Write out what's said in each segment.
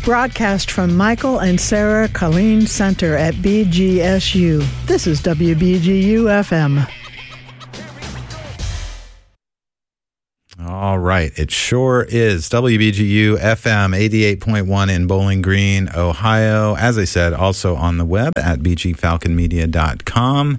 Broadcast from Michael and Sarah Colleen Center at BGSU. This is WBGU FM. All right, it sure is. WBGU FM 88.1 in Bowling Green, Ohio. As I said, also on the web at bgfalconmedia.com.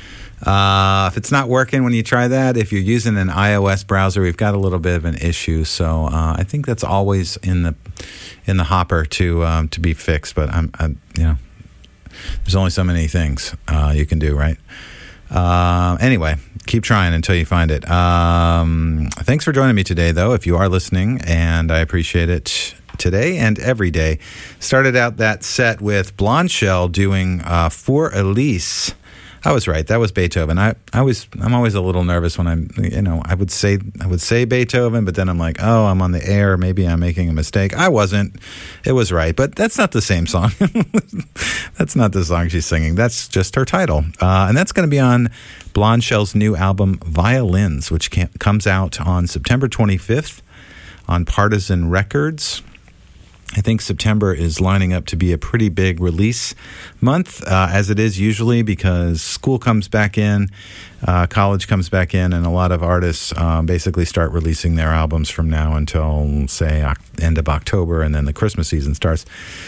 If it's not working when you try that, if you're using an iOS browser, we've got a little bit of an issue. So I think that's always in the hopper to be fixed. But I'm there's only so many things you can do, right? Anyway, keep trying until you find it. Thanks for joining me today, though, if you are listening, and I appreciate it today and every day. Started out that set with Blonde Shell doing For Elise. I was right. That was Beethoven. I'm always a little nervous when I would say Beethoven, but then I'm like, oh, I'm on the air. Maybe I'm making a mistake. I wasn't. It was right, but that's not the same song. That's not the song she's singing. That's just her title, and that's going to be on Blonde Shell's new album Violins, which comes out on September 25th on Partisan Records. I think September is lining up to be a pretty big release month, as it is usually, because school comes back in, college comes back in, and a lot of artists basically start releasing their albums from now until, say, end of October, and then the Christmas season starts.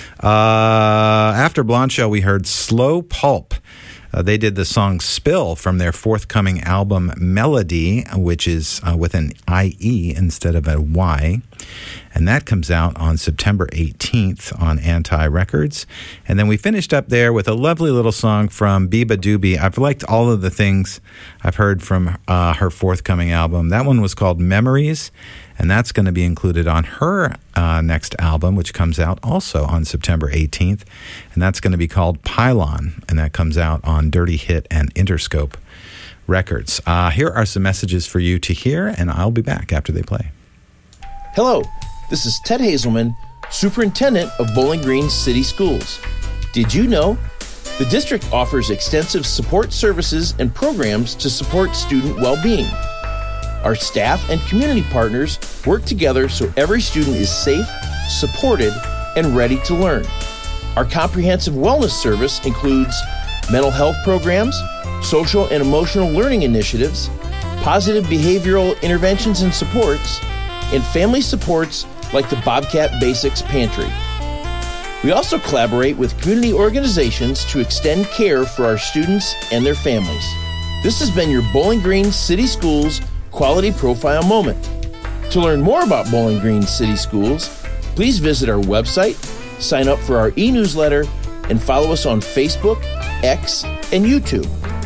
After Blonde Shell, we heard Slow Pulp. They did the song Spill from their forthcoming album Melody, which is with an I-E instead of a Y. And that comes out on September 18th on Anti Records. And then we finished up there with a lovely little song from Biba Doobie. I've liked all of the things I've heard from her forthcoming album. That one was called Memories, and that's going to be included on her next album, which comes out also on September 18th. And that's going to be called Pylon, and that comes out on Dirty Hit and Interscope Records. Here are some messages for you to hear, and I'll be back after they play. Hello, this is Ted Hazelman, Superintendent of Bowling Green City Schools. Did you know? The district offers extensive support services and programs to support student well-being. Our staff and community partners work together so every student is safe, supported, and ready to learn. Our comprehensive wellness service includes mental health programs, social and emotional learning initiatives, positive behavioral interventions and supports, and family supports like the Bobcat Basics Pantry. We also collaborate with community organizations to extend care for our students and their families. This has been your Bowling Green City Schools Quality Profile Moment. To learn more about Bowling Green City Schools, please visit our website, sign up for our e-newsletter, and follow us on Facebook, X, and YouTube.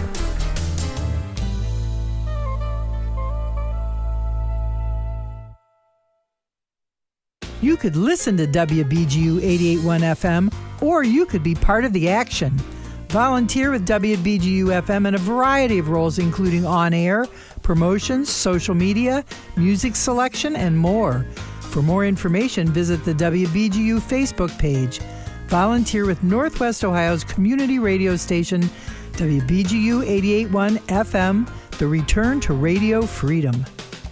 You could listen to WBGU 88.1 FM, or you could be part of the action. Volunteer with WBGU FM in a variety of roles, including on-air, promotions, social media, music selection, and more. For more information, visit the WBGU Facebook page. Volunteer with Northwest Ohio's community radio station, WBGU 88.1 FM, the return to radio freedom.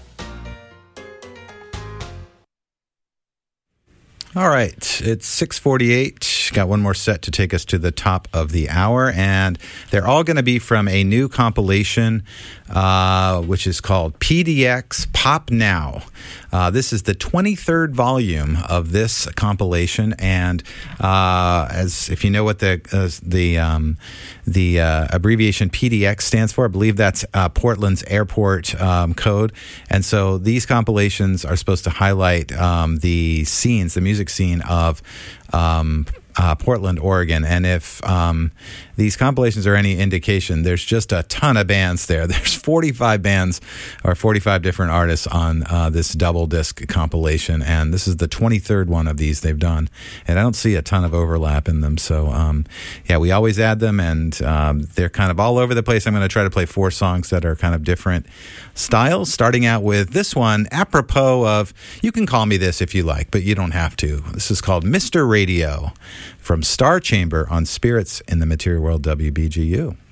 All right, it's 6:48. Got one more set to take us to the top of the hour, and they're all going to be from a new compilation, which is called PDX Pop Now. This is the 23rd volume of this compilation, and as if you know what the abbreviation PDX stands for, I believe that's Portland's airport code. And so these compilations are supposed to highlight the scenes, the music scene of Portland, Oregon. And if these compilations are any indication, there's just a ton of bands there. There's 45 bands or 45 different artists on this double disc compilation, and this is the 23rd one of these they've done. And I don't see a ton of overlap in them. So, yeah, we always add them, and they're kind of all over the place. I'm going to try to play 4 songs that are kind of different styles, starting out with this one, apropos of, you can call me this if you like, but you don't have to. This is called Mr. Radio from Star Chamber on Spirits in the Material World WBGU.